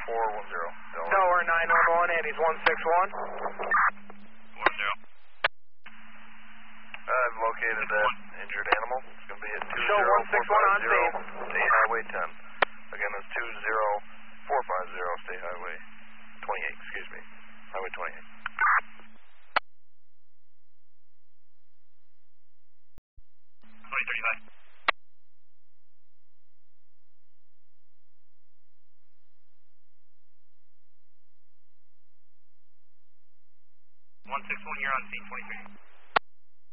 Delaware 911, Andy's 161. 10. I've located that injured animal. It's going to be at Show 161 on scene. State Highway 10. Again, that's 20450 State Highway 28, excuse me. Highway 28. 2035. 161, you're on scene, 23.